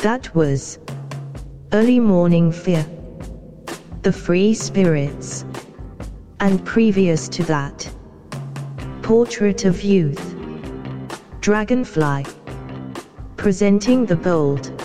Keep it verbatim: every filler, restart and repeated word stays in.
That was Early Morning Fear, The Free Spirits, and previous to that, Portrait of Youth, Dragonfly, presenting the bold